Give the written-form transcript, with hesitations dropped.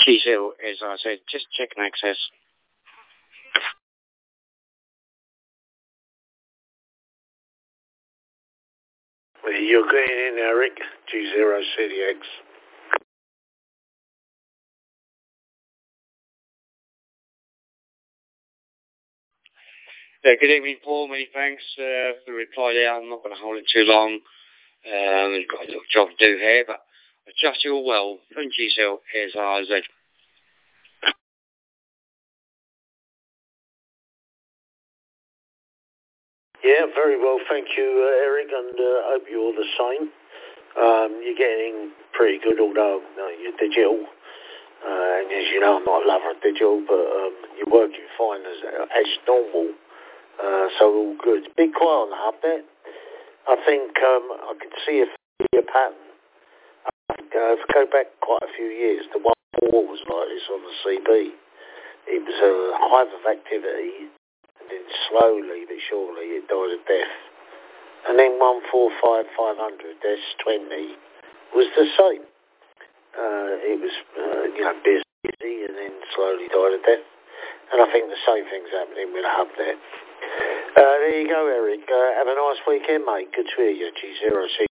G0, as I said, just checking access. You're getting in, Eric. G0 CDX. Good evening, Paul. Many thanks for the reply there. I'm not going to hold it too long. I've got a little job to do here, but I trust you all well. From G0, as I said. Yeah, very well, thank you, Eric, and hope you're the same. You're getting pretty good, although you're digital. And as you know, I'm not a lover of digital, but you're working fine as normal. So all good. Big quiet on the hub there. I think I can see a pattern. If I go back quite a few years, the 1-4 was like this on the CB. It was a hive of activity, and then slowly but surely it died a death. And then 145 500 S20 was the same. It was busy and then slowly died a death. And I think the same thing's happening with a hub there. There you go, Eric. Have a nice weekend, mate. Good to hear you. G0C.